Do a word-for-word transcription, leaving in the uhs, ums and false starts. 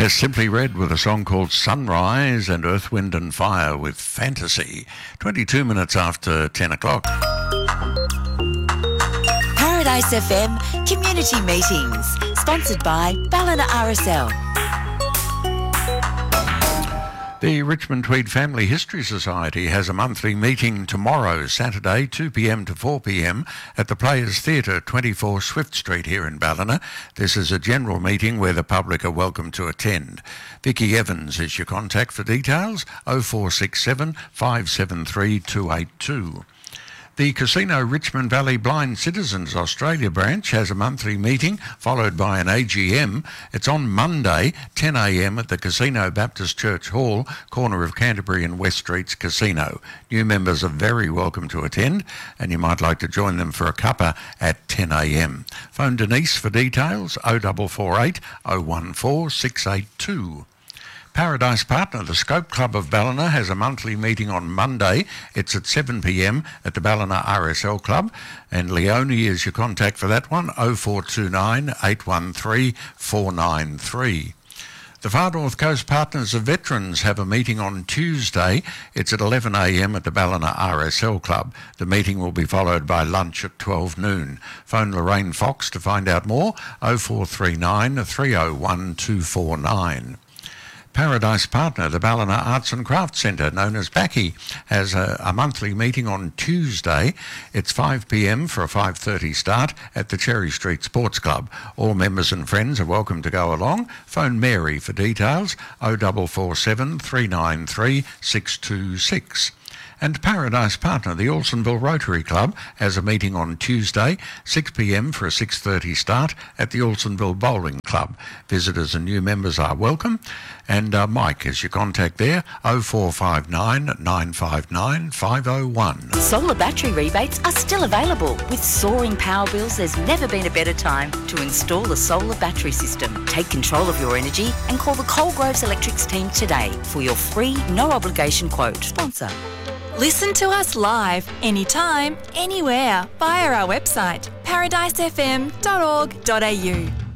Yes, Simply Red with a song called Sunrise, and Earth, Wind and Fire with Fantasy. twenty-two minutes after ten o'clock. Paradise F M Community Meetings, sponsored by Ballina R S L. The Richmond Tweed Family History Society has a monthly meeting tomorrow, Saturday, two p m to four p m at the Players Theatre, twenty-four Swift Street here in Ballina. This is a general meeting where the public are welcome to attend. Vicky Evans is your contact for details, oh four six seven, five seven three, two eight two. The Casino Richmond Valley Blind Citizens Australia branch has a monthly meeting followed by an A G M. It's on Monday, ten a m at the Casino Baptist Church Hall, corner of Canterbury and West Streets Casino. New members are very welcome to attend, and you might like to join them for a cuppa at ten a m. Phone Denise for details, oh four four eight, oh one four, six eight two. Paradise Partner, the Scope Club of Ballina, has a monthly meeting on Monday. It's at seven p m at the Ballina R S L Club, and Leonie is your contact for that one, oh four two nine, eight one three, four nine three. The Far North Coast Partners of Veterans have a meeting on Tuesday. It's at eleven a m at the Ballina R S L Club. The meeting will be followed by lunch at twelve noon. Phone Lorraine Fox to find out more, oh four three nine, three oh one, two four nine. Paradise Partner, the Ballina Arts and Crafts Centre, known as B A C I, has a, a monthly meeting on Tuesday. It's five p m for a five thirty start at the Cherry Street Sports Club. All members and friends are welcome to go along. Phone Mary for details, oh four four seven, three nine three, six two six. And Paradise Partner, the Alstonville Rotary Club, has a meeting on Tuesday, six p m for a six thirty start at the Alstonville Bowling Club. Visitors and new members are welcome. And uh, Mike is your contact there, oh four five nine, nine five nine, five oh one. Solar battery rebates are still available. With soaring power bills, there's never been a better time to install a solar battery system. Take control of your energy and call the Coalgroves Electrics team today for your free, no-obligation quote. Sponsor. Listen to us live, anytime, anywhere, via our website, paradise f m dot org dot a u.